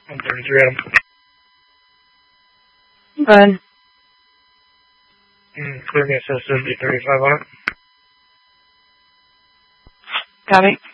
133 Adam. Good. Clear me assisted, 35 on it. Copy.